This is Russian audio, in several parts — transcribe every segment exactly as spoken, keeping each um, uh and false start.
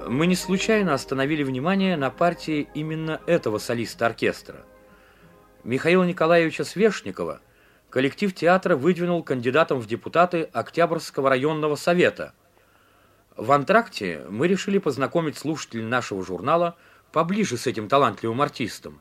Мы не случайно остановили внимание на партии именно этого солиста оркестра. Михаила Николаевича Свешникова коллектив театра выдвинул кандидатом в депутаты Октябрьского районного совета. В антракте мы решили познакомить слушателей нашего журнала поближе с этим талантливым артистом.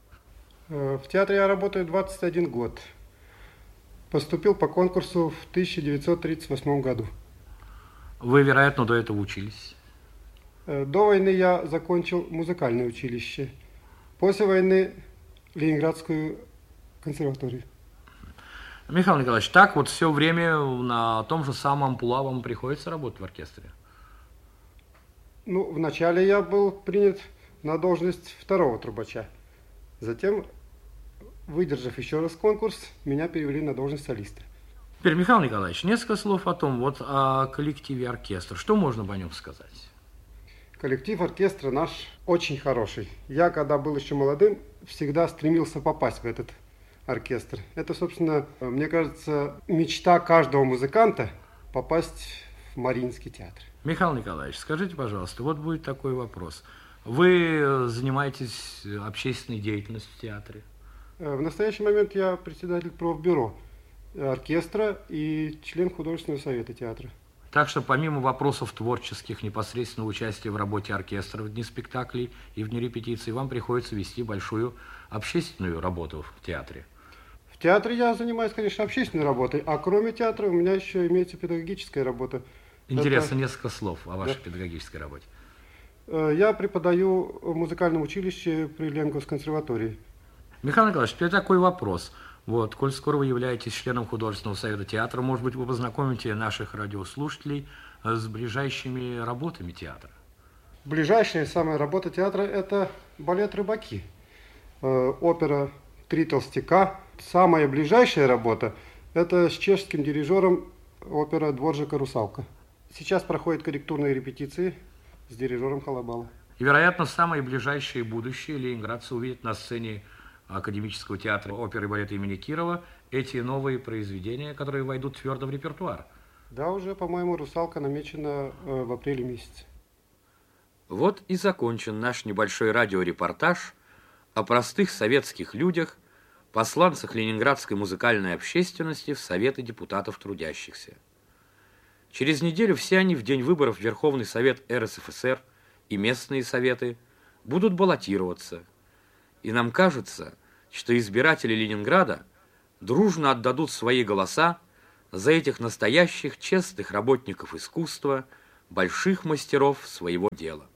В театре я работаю двадцать один год. Поступил по конкурсу в тысяча девятьсот тридцать восьмом году. Вы, вероятно, до этого учились? До войны я закончил музыкальное училище. После войны Ленинградскую консерваторию. Михаил Николаевич, так вот все время на том же самом амплуа вам приходится работать в оркестре? Ну, вначале я был принят на должность второго трубача. Затем, выдержав еще раз конкурс, меня перевели на должность солиста. Теперь, Михаил Николаевич, несколько слов о том, вот о коллективе оркестра. Что можно по нем сказать? Коллектив оркестра наш очень хороший. Я, когда был еще молодым, всегда стремился попасть в этот оркестр. Это, собственно, мне кажется, мечта каждого музыканта попасть в Мариинский театр. Михаил Николаевич, скажите, пожалуйста, вот будет такой вопрос. Вы занимаетесь общественной деятельностью в театре? В настоящий момент я председатель профбюро оркестра и член художественного совета театра. Так что помимо вопросов творческих, непосредственного участия в работе оркестра в дни спектаклей и в дни репетиций, вам приходится вести большую общественную работу в театре. В театре я занимаюсь, конечно, общественной работой, а кроме театра у меня еще имеется педагогическая работа. Интересно, Это... несколько слов о вашей да. педагогической работе. Я преподаю в музыкальном училище при Ленинской консерватории. Михаил Николаевич, теперь такой вопрос. Вот, коль скоро вы являетесь членом художественного совета театра, может быть, вы познакомите наших радиослушателей с ближайшими работами театра? Ближайшая самая работа театра – это балет «Рыбаки», опера «Три толстяка». Самая ближайшая работа – это с чешским дирижером опера «Дворжика Русалка». Сейчас проходят корректурные репетиции с дирижером Халабала. И, вероятно, в самое ближайшее будущее ленинградцы увидят на сцене Академического театра оперы и балета имени Кирова эти новые произведения, которые войдут твердо в репертуар. Да, уже, по-моему, «Русалка» намечена в апреле месяце. Вот и закончен наш небольшой радиорепортаж о простых советских людях, посланцах ленинградской музыкальной общественности в Советы депутатов трудящихся. Через неделю все они в день выборов в Верховный Совет эр эс эф эс эр и местные советы будут баллотироваться. И нам кажется, что избиратели Ленинграда дружно отдадут свои голоса за этих настоящих честных работников искусства, больших мастеров своего дела.